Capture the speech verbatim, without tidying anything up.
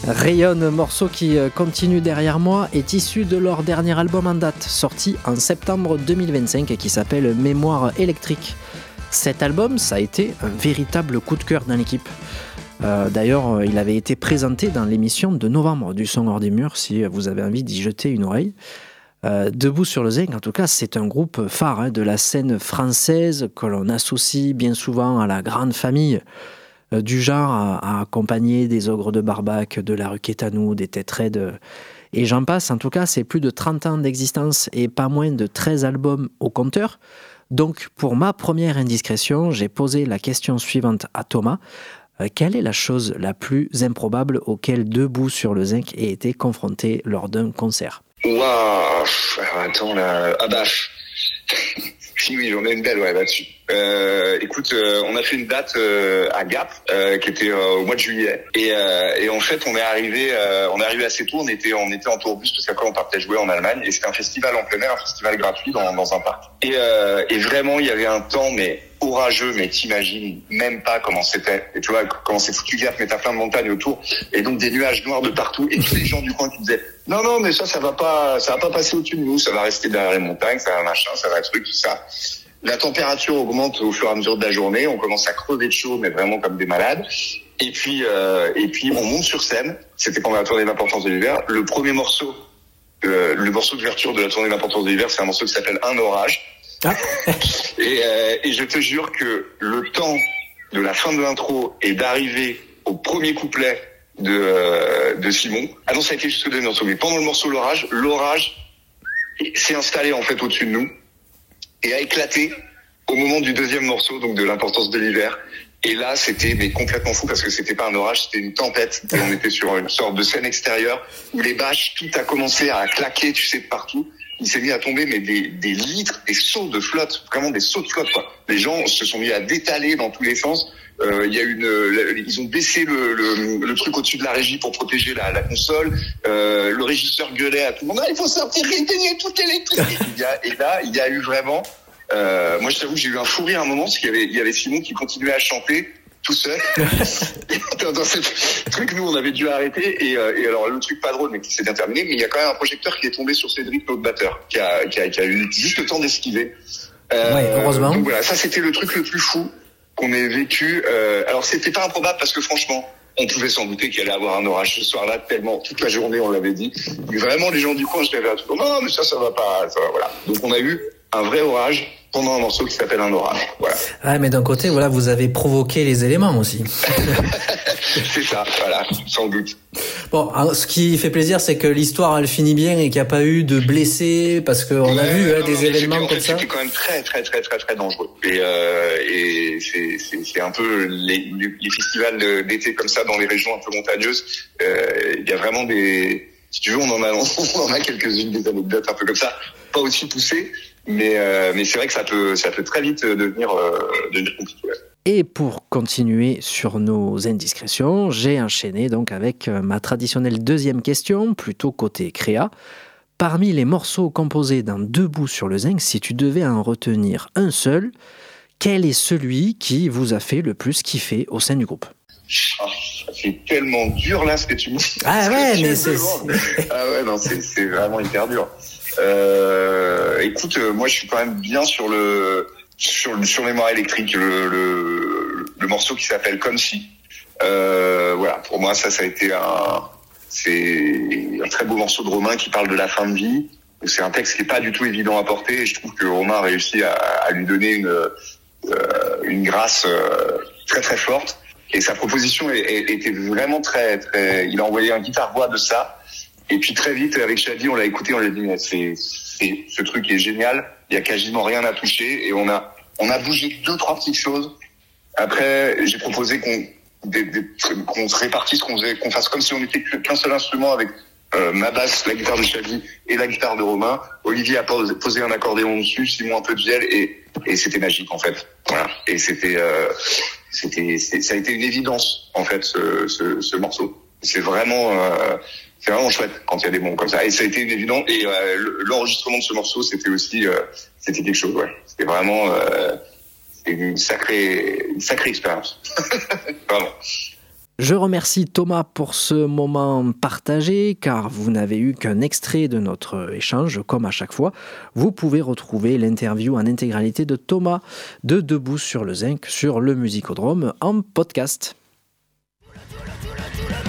Rayonne, morceau qui continue derrière moi, est issu de leur dernier album en date, sorti en septembre deux mille vingt-cinq et qui s'appelle Mémoire électrique. Cet album, ça a été un véritable coup de cœur dans l'équipe. Euh, d'ailleurs, il avait été présenté dans l'émission de novembre du Son hors des murs, si vous avez envie d'y jeter une oreille. Euh, Debout sur le zinc, en tout cas, c'est un groupe phare hein, de la scène française que l'on associe bien souvent à la grande famille euh, du genre, à, à accompagner des Ogres de Barbac, de la rue Quétanou, des Têtes Raides, et j'en passe. En tout cas, c'est plus de trente ans d'existence et pas moins de treize albums au compteur. Donc, pour ma première indiscrétion, j'ai posé la question suivante à Thomas. Euh, quelle est la chose la plus improbable auquel Debout sur le zinc ait été confronté lors d'un concert ? Waouh, attends là, ah bah, si oui, j'en ai une belle ouais là-dessus. Euh, écoute, euh, on a fait une date euh, à Gap, euh, qui était euh, au mois de juillet, et, euh, et en fait, on est arrivé, euh, on est arrivé assez tôt. On était, on était en tourbus parce qu'après on partait jouer en Allemagne, et c'était un festival en plein air, un festival gratuit dans, dans un parc. Et, euh, et vraiment, il y avait un temps mais orageux, mais t'imagines même pas comment c'était. Et tu vois comment c'est foutu Gap, mais t'as plein de montagnes autour, et donc des nuages noirs de partout, et tous les gens du coin qui disaient non non mais ça ça va pas, ça va pas passer au-dessus de nous, ça va rester derrière les montagnes, ça va machin, ça va être truc tout ça. La température augmente au fur et à mesure de la journée, on commence à crever de chaud, mais vraiment comme des malades. Et puis, euh, et puis on monte sur scène. C'était pendant la tournée d'Importance de l'hiver. Le premier morceau, euh, le morceau d'ouverture de la tournée d'Importance de l'hiver, c'est un morceau qui s'appelle Un orage. Ah. et, euh, et je te jure que le temps de la fin de l'intro et d'arriver au premier couplet de, euh, de Simon, ah non, ça a été juste le dernier morceau. Mais pendant le morceau l'orage, l'orage s'est installé en fait au-dessus de nous et a éclaté au moment du deuxième morceau, donc de l'Importance de l'hiver. Et là, c'était mais complètement fou parce que c'était pas un orage, c'était une tempête. Et on était sur une sorte de scène extérieure où les bâches, tout a commencé à claquer, tu sais, de partout. Il s'est mis à tomber mais des, des litres, des seaux de flotte, vraiment des seaux de flotte, quoi. Les gens se sont mis à détaler dans tous les sens. Euh, il y a une, ils ont baissé le, le, le truc au-dessus de la régie pour protéger la, la console. Euh, le régisseur gueulait à tout le monde. Ah, il faut sortir, éteigner toute l'électricité. Et là, il y a eu vraiment. Euh, moi, je t'avoue, j'ai eu un fou rire à un moment parce qu'il y avait, il y avait Simon qui continuait à chanter tout seul. dans, dans ce truc, nous, on avait dû arrêter. Et, euh, et alors, le truc pas drôle, mais qui s'est bien terminé. Mais il y a quand même un projecteur qui est tombé sur Cédric, notre batteur, qui a, qui a, qui a eu juste le temps d'esquiver. Euh, ouais, heureusement. Donc voilà, ça c'était le truc le plus fou qu'on ait vécu. Euh, alors c'était pas improbable parce que franchement, on pouvait s'en douter qu'il allait avoir un orage ce soir-là, tellement toute la journée on l'avait dit. Mais vraiment les gens du coin, je l'avais à tout. Non, non, mais ça, ça va pas. Ça va, voilà. Donc on a eu un vrai orage pendant un morceau qui s'appelle Un orage. Voilà. Ah, mais d'un côté, voilà, vous avez provoqué les éléments aussi. C'est ça, voilà, sans doute. Bon, alors, ce qui fait plaisir, c'est que l'histoire, elle finit bien et qu'il n'y a pas eu de blessés, parce qu'on ouais, a vu hein, des non, événements en comme fait, ça. C'était quand même très, très, très, très, très dangereux. Et, euh, et c'est, c'est, c'est un peu les, les festivals d'été comme ça dans les régions un peu montagneuses. Euh, il y a vraiment des, si tu veux, on en a, on en a quelques-unes des anecdotes un peu comme ça, pas aussi poussées, mais, euh, mais c'est vrai que ça peut, ça peut très vite devenir, euh, devenir compliqué. Et pour continuer sur nos indiscrétions, j'ai enchaîné donc avec ma traditionnelle deuxième question, plutôt côté créa. Parmi les morceaux composés dans Debout sur le zinc, si tu devais en retenir un seul, quel est celui qui vous a fait le plus kiffer au sein du groupe ? Oh, c'est tellement dur là ce que tu me dis. Ah ouais, mais c'est... Ah ouais, non, c'est, c'est vraiment hyper dur. Euh, écoute, moi je suis quand même bien sur le... Sur, sur Mémoire électrique, le, le, le morceau qui s'appelle Comme si. Euh, voilà, pour moi, ça, ça a été un, c'est un très beau morceau de Romain qui parle de la fin de vie. C'est un texte qui est pas du tout évident à porter et je trouve que Romain a réussi à, à lui donner une, euh, une grâce euh, très très forte. Et sa proposition est, est, était vraiment très, très, il a envoyé un guitare-voix de ça. Et puis très vite, avec Shadi, on l'a écouté, on l'a dit, mais c'est, c'est, ce truc est génial. Il y a quasiment rien à toucher et on a, on a bougé deux, trois petites choses. Après, j'ai proposé qu'on, des, des, qu'on se répartisse, qu'on faisait, qu'on fasse comme si on était qu'un seul instrument avec euh, ma basse, la guitare de Shadi et la guitare de Romain. Olivier a posé un accordéon dessus, Simon un peu de vielle et, et c'était magique en fait. Voilà. Et c'était, euh, c'était, c'est, ça a été une évidence en fait ce, ce, ce morceau. C'est vraiment. Euh, C'est vraiment chouette quand il y a des bons comme ça. Et ça a été une évidence. Et euh, l'enregistrement de ce morceau, c'était aussi, euh, c'était quelque chose. Ouais. C'était vraiment euh, une sacrée, une sacrée expérience. Vraiment. Je remercie Thomas pour ce moment partagé, car vous n'avez eu qu'un extrait de notre échange, comme à chaque fois. Vous pouvez retrouver l'interview en intégralité de Thomas de Debout sur le Zinc sur le Musicodrome en podcast.